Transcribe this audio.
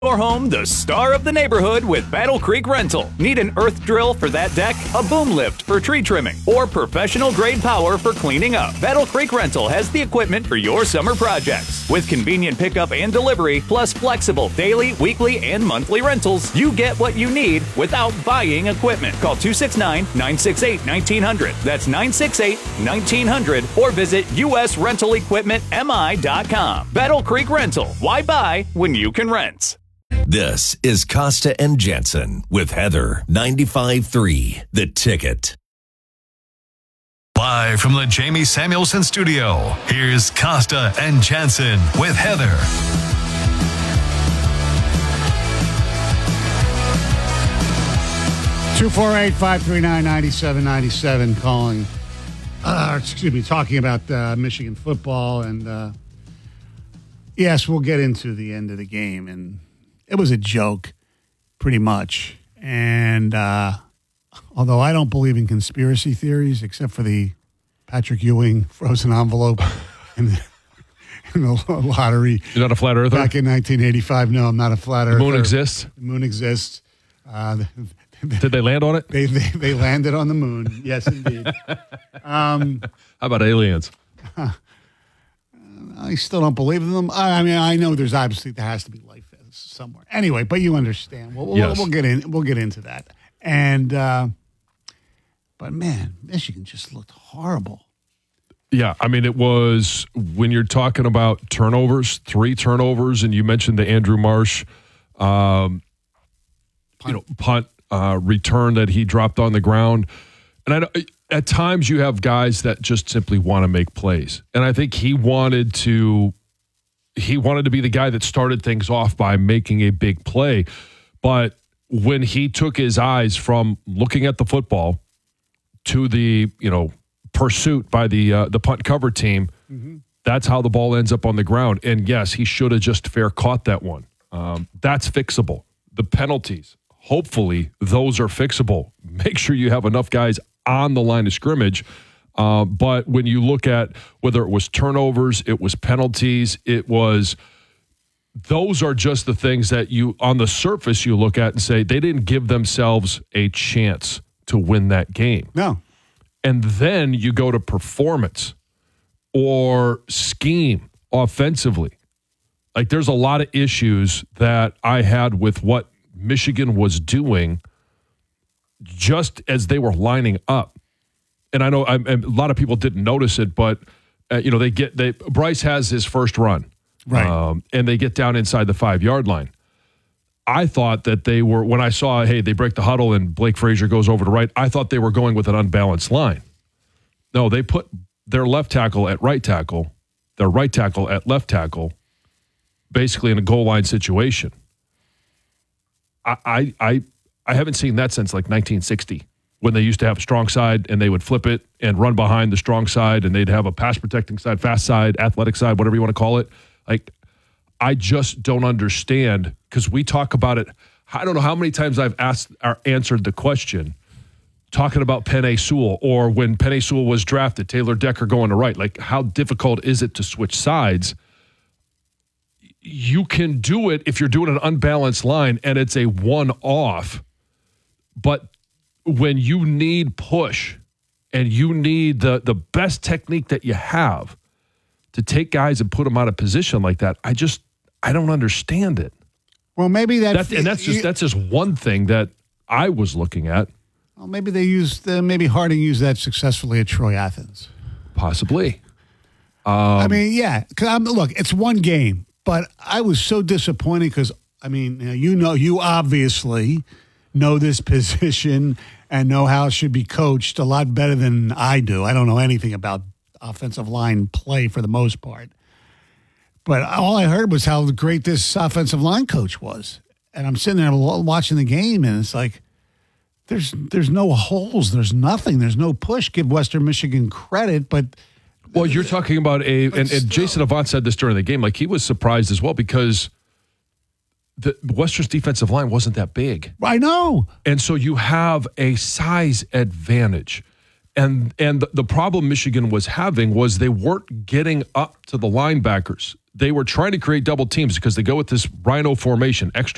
Your home, the star of the neighborhood with Battle Creek Rental. Need an earth drill for that deck, a boom lift for tree trimming, or professional grade power for cleaning up? Battle Creek Rental has the equipment for your summer projects. With convenient pickup and delivery, plus flexible daily, weekly, and monthly rentals, you get what you need without buying equipment. Call 269-968-1900. That's 968-1900, or visit usrentalequipmentmi.com. Battle Creek Rental. Why buy when you can rent? This is Costa and Jensen with Heather 95.3 The Ticket. Live from the Jamie Samuelson studio, here's Costa and Jensen with Heather. Two 248-539-9797 calling. Talking about Michigan football, and yes, we'll get into the end of the game, and it was a joke, pretty much. And although I don't believe in conspiracy theories, except for the Patrick Ewing frozen envelope in the lottery. You're not a flat earther? Back in 1985. No, I'm not a flat earther. The moon exists? The moon exists. Did they land on it? They landed on the moon. Yes, indeed. How about aliens? I still don't believe in them. I mean, I know there has to be life somewhere. Anyway, but you understand. Yes. We'll get into that. And but man, Michigan just looked horrible. Yeah, I mean, it was when you're talking about turnovers, 3 turnovers, and you mentioned the Andrew Marsh punt return that he dropped on the ground. And at times you have guys that just simply want to make plays. And I think he wanted to be the guy that started things off by making a big play. But when he took his eyes from looking at the football to the, pursuit by the punt cover team, that's how the ball ends up on the ground. And yes, he should have just fair caught that one. That's fixable. The penalties, hopefully those are fixable. Make sure you have enough guys on the line of scrimmage. But when you look at whether it was turnovers, it was penalties, those are just the things that you, on the surface, you look at and say they didn't give themselves a chance to win that game. No. And then you go to performance or scheme offensively. Like, there's a lot of issues that I had with what Michigan was doing just as they were lining up. And I know a lot of people didn't notice it, but Bryce has his first run, right? And they get down inside the 5-yard line. I thought that they were, when I saw, hey, they break the huddle and Blake Frazier goes over to right, I thought they were going with an unbalanced line. No, they put their left tackle at right tackle, their right tackle at left tackle, basically in a goal line situation. I haven't seen that since like 1960, when they used to have a strong side and they would flip it and run behind the strong side, and they'd have a pass protecting side, fast side, athletic side, whatever you want to call it. Like, I just don't understand, because we talk about it. I don't know how many times I've answered the question talking about Penei Sewell, or when Penei Sewell was drafted, Taylor Decker going to right. Like, how difficult is it to switch sides? You can do it if you're doing an unbalanced line and it's a one-off, but when you need push and you need the best technique that you have to take guys and put them out of position like that, I don't understand it. Well, maybe that's just one thing that I was looking at. Well, maybe maybe Harding used that successfully at Troy Athens. Possibly. I mean, yeah. Look, it's one game, but I was so disappointed because, I mean, you obviously know this position and know how it should be coached a lot better than I do. I don't know anything about offensive line play for the most part. But all I heard was how great this offensive line coach was. And I'm sitting there watching the game, and it's like, there's no holes. There's nothing. There's no push. Give Western Michigan credit, but... Well, you're talking about and Jason Avant said this during the game, like he was surprised as well because the Western's defensive line wasn't that big. I know. And so you have a size advantage. And the problem Michigan was having was they weren't getting up to the linebackers. They were trying to create double teams because they go with this rhino formation, extra